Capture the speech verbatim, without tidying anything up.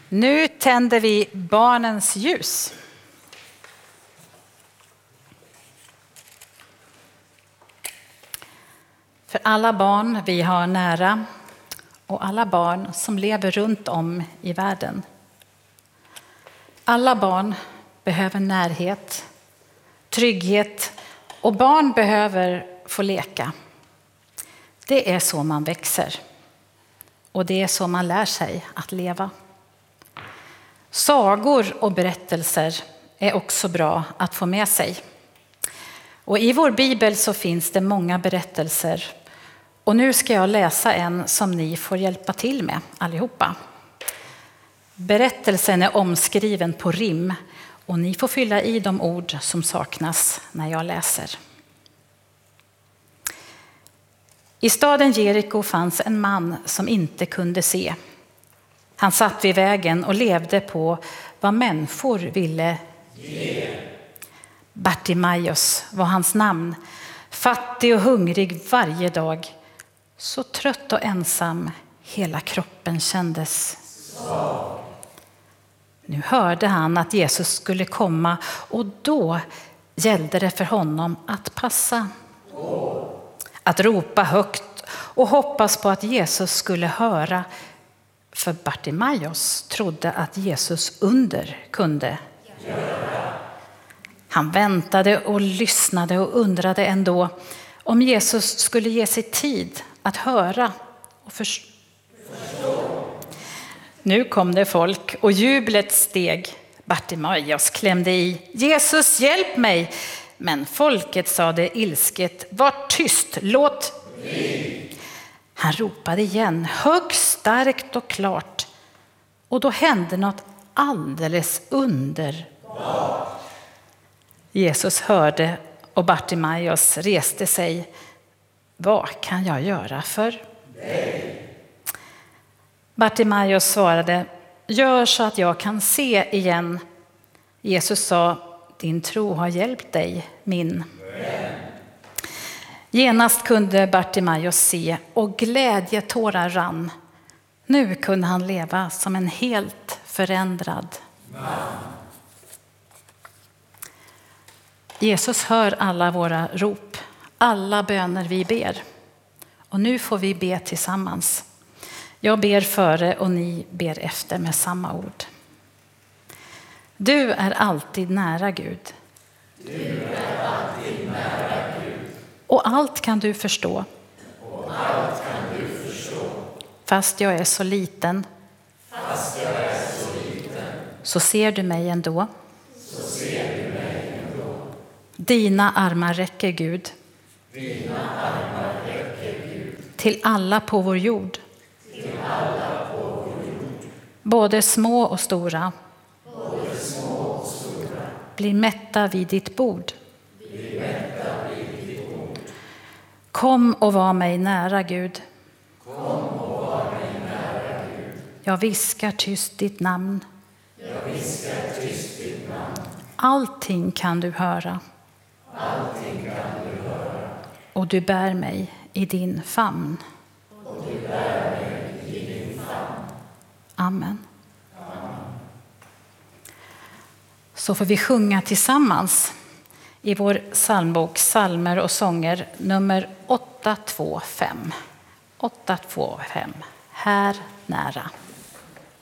Nu tänder vi barnens ljus. För alla barn vi har nära och alla barn som lever runt om i världen. Alla barn behöver närhet, trygghet och barn behöver få leka. Det är så man växer och det är så man lär sig att leva. Sagor och berättelser är också bra att få med sig. Och i vår bibel så finns det många berättelser. Och nu ska jag läsa en som ni får hjälpa till med allihopa. Berättelsen är omskriven på rim och ni får fylla i de ord som saknas när jag läser. I staden Jeriko fanns en man som inte kunde se. Han satt vid vägen och levde på vad människor ville ge. Bartimaeus var hans namn, fattig och hungrig varje dag. Så trött och ensam hela kroppen kändes. Så. Nu hörde han att Jesus skulle komma och då gällde det för honom att passa. Oh. Att ropa högt och hoppas på att Jesus skulle höra. För Bartimaeus trodde att Jesus under kunde göra. Han väntade och lyssnade och undrade ändå om Jesus skulle ge sig tid att höra och förstå. Nu kom det folk och jublet steg. Bartimaeus klämde i: Jesus, hjälp mig! Men folket sade ilsket: var tyst, låt bli. Han ropade igen, högst starkt och klart. Och då hände något alldeles underbart. Jesus hörde och Bartimaeus reste sig. Vad kan jag göra för dig? Bartimaeus svarade: gör så att jag kan se igen. Jesus sa: din tro har hjälpt dig, min. Genast kunde Bartimaeus se och glädjetårar rann. Nu kunde han leva som en helt förändrad man. Jesus hör alla våra rop, alla böner vi ber. Och nu får vi be tillsammans. Jag ber före och ni ber efter med samma ord. Du är alltid nära, Gud. Du är alltid nära, Gud. Och allt kan du förstå. Och allt kan du förstå. Fast jag är så liten. Fast jag är så liten. Så ser du mig ändå. Så ser du mig ändå. Dina armar räcker, Gud. Dina armar räcker, Gud. Till alla på vår jord. Till alla på vår jord. Både små och stora. Både små och stora. Blir mätta vid ditt bord. Blir mätta vid ditt bord. Kom och var mig nära, Gud. Kom och var mig nära, Gud. Jag viskar tyst ditt namn. Jag viskar tyst ditt namn. Allting kan du höra. Allting kan du höra. Och du bär mig i din famn. Och du bär mig i din famn. Amen. Amen. Så får vi sjunga tillsammans i vår psalmbok Psalmer och sånger nummer åtta två fem. åtta två fem. Här nära.